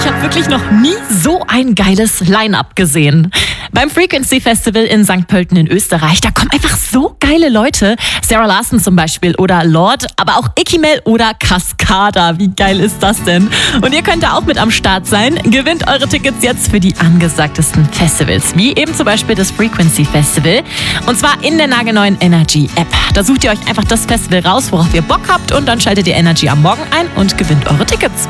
ich habe wirklich noch nie so ein geiles Line-Up gesehen. Beim Frequency Festival in St. Pölten in Österreich, da kommen einfach so geile Leute. Sarah Larsson zum Beispiel oder Lord, aber auch Ikimel oder Cascada. Wie geil ist das denn? Und ihr könnt da auch mit am Start sein. Gewinnt eure Tickets jetzt für die angesagtesten Festivals, wie eben zum Beispiel das Frequency Festival. Und zwar in der nagelneuen Energy App. Da sucht ihr euch einfach das Festival raus, worauf ihr Bock habt, und dann schaltet ihr Energy am Morgen ein und gewinnt eure Tickets.